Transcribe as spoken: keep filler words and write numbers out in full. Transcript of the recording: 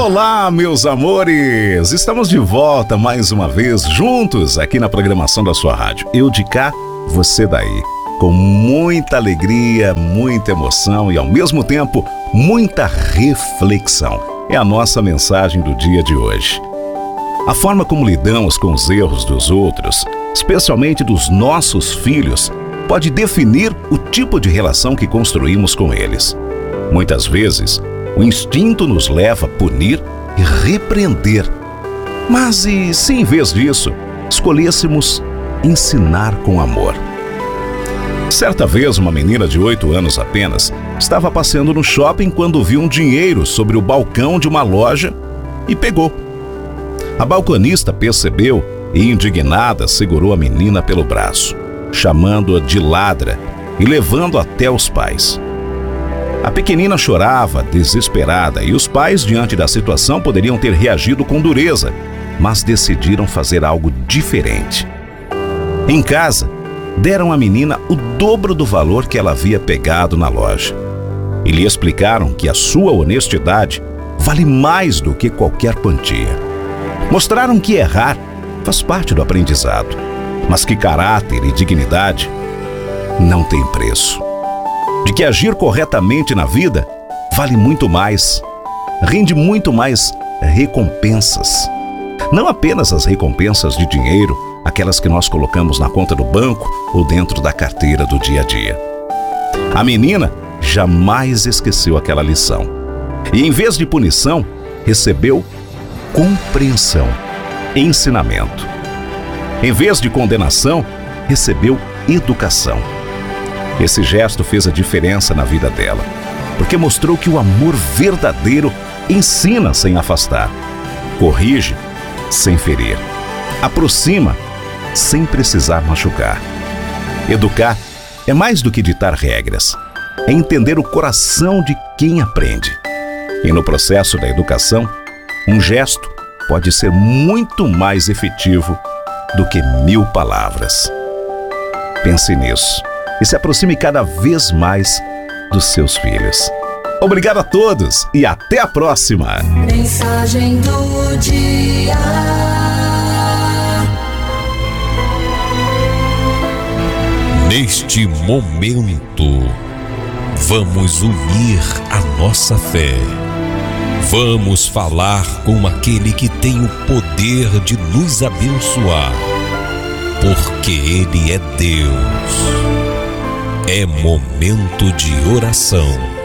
Olá, meus amores! Estamos de volta mais uma vez, juntos aqui na programação da sua rádio. Eu de cá, você daí. Com muita alegria, muita emoção e, ao mesmo tempo, muita reflexão. É a nossa mensagem do dia de hoje. A forma como lidamos com os erros dos outros, especialmente dos nossos filhos, pode definir o tipo de relação que construímos com eles. Muitas vezes, o instinto nos leva a punir e repreender. Mas e se, em vez disso, escolhêssemos ensinar com amor? Certa vez, uma menina de oito anos apenas estava passeando no shopping quando viu um dinheiro sobre o balcão de uma loja e pegou. A balconista percebeu e, indignada, segurou a menina pelo braço, chamando-a de ladra e levando-a até os pais. A pequenina chorava, desesperada, e os pais, diante da situação, poderiam ter reagido com dureza, mas decidiram fazer algo diferente. Em casa, deram à menina o dobro do valor que ela havia pegado na loja e lhe explicaram que a sua honestidade vale mais do que qualquer quantia. Mostraram que errar faz parte do aprendizado, mas que caráter e dignidade não têm preço. De que agir corretamente na vida vale muito mais, rende muito mais recompensas. Não apenas as recompensas de dinheiro, aquelas que nós colocamos na conta do banco ou dentro da carteira do dia a dia. A menina jamais esqueceu aquela lição. E, em vez de punição, recebeu compreensão, ensinamento. Em vez de condenação, recebeu educação. Esse gesto fez a diferença na vida dela, porque mostrou que o amor verdadeiro ensina sem afastar, corrige sem ferir, aproxima sem precisar machucar. Educar é mais do que ditar regras, é entender o coração de quem aprende. E no processo da educação, um gesto pode ser muito mais efetivo do que mil palavras. Pense nisso e se aproxime cada vez mais dos seus filhos. Obrigado a todos e até a próxima! Mensagem do dia. Neste momento, vamos unir a nossa fé. Vamos falar com aquele que tem o poder de nos abençoar, porque Ele é Deus. É momento de oração.